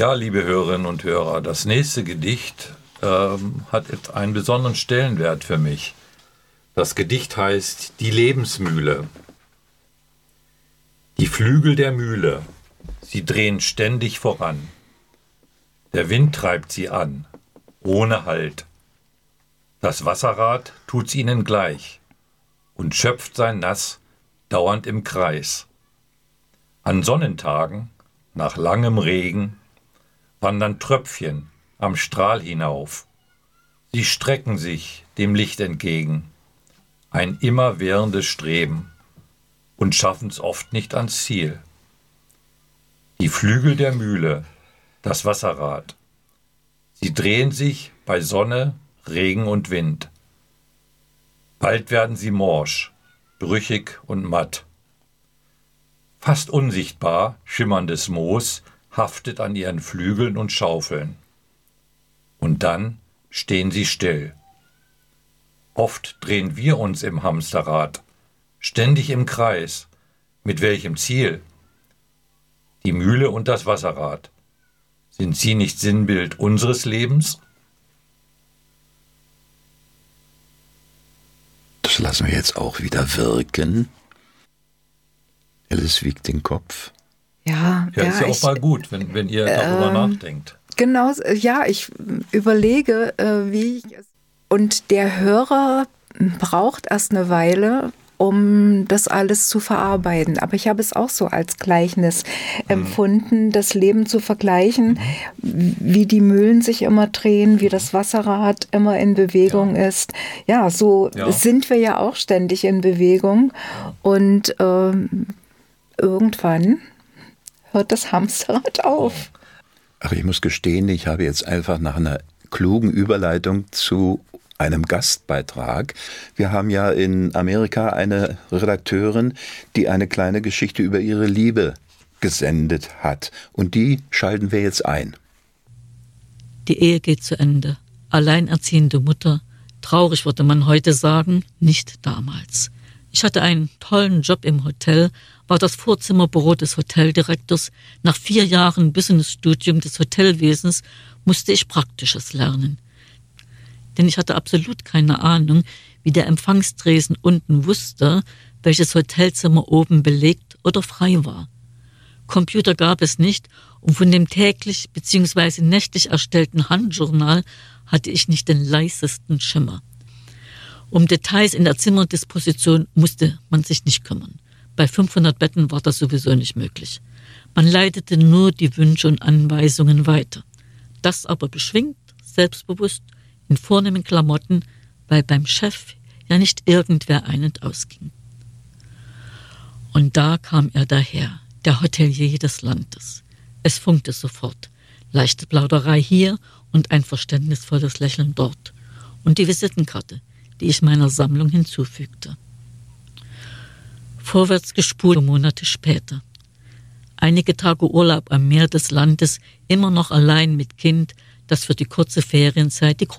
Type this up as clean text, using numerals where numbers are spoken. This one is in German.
Ja, liebe Hörerinnen und Hörer, das nächste Gedicht hat einen besonderen Stellenwert für mich. Das Gedicht heißt Die Lebensmühle. Die Flügel der Mühle, sie drehen ständig voran. Der Wind treibt sie an, ohne Halt. Das Wasserrad tut's ihnen gleich und schöpft sein Nass dauernd im Kreis. An Sonnentagen, nach langem Regen, wandern Tröpfchen am Strahl hinauf. Sie strecken sich dem Licht entgegen, ein immerwährendes Streben, und schaffen's oft nicht ans Ziel. Die Flügel der Mühle, das Wasserrad, sie drehen sich bei Sonne, Regen und Wind. Bald werden sie morsch, brüchig und matt. Fast unsichtbar schimmerndes Moos haftet an ihren Flügeln und Schaufeln. Und dann stehen sie still. Oft drehen wir uns im Hamsterrad, ständig im Kreis. Mit welchem Ziel? Die Mühle und das Wasserrad. Sind sie nicht Sinnbild unseres Lebens? Das lassen wir jetzt auch wieder wirken. Alice wiegt den Kopf. Ja, ist ja auch mal gut, wenn ihr darüber nachdenkt. Genau, ja, ich überlege, wie ich es. Und der Hörer braucht erst eine Weile, um das alles zu verarbeiten. Aber ich habe es auch so als Gleichnis empfunden, das Leben zu vergleichen, wie die Mühlen sich immer drehen, wie das Wasserrad immer in Bewegung ist. Ja, so sind wir ja auch ständig in Bewegung. Und irgendwann hört das Hamsterrad auf. Ach, ich muss gestehen, ich habe jetzt einfach nach einer klugen Überleitung zu einem Gastbeitrag. Wir haben ja in Amerika eine Redakteurin, die eine kleine Geschichte über ihre Liebe gesendet hat. Und die schalten wir jetzt ein. Die Ehe geht zu Ende. Alleinerziehende Mutter. Traurig würde man heute sagen, nicht damals. Ich hatte einen tollen Job im Hotel, war das Vorzimmerbüro des Hoteldirektors. Nach 4 Jahren Businessstudium des Hotelwesens musste ich Praktisches lernen. Denn ich hatte absolut keine Ahnung, wie der Empfangstresen unten wusste, welches Hotelzimmer oben belegt oder frei war. Computer gab es nicht und von dem täglich bzw. nächtlich erstellten Handjournal hatte ich nicht den leisesten Schimmer. Um Details in der Zimmerdisposition musste man sich nicht kümmern. Bei 500 Betten war das sowieso nicht möglich. Man leitete nur die Wünsche und Anweisungen weiter. Das aber beschwingt, selbstbewusst, in vornehmen Klamotten, weil beim Chef ja nicht irgendwer ein- und ausging. Und da kam er daher, der Hotelier des Landes. Es funkte sofort. Leichte Plauderei hier und ein verständnisvolles Lächeln dort. Und die Visitenkarte, die ich meiner Sammlung hinzufügte. Vorwärts gespult Monate später. Einige Tage Urlaub am Meer des Landes, immer noch allein mit Kind, das für die kurze Ferienzeit die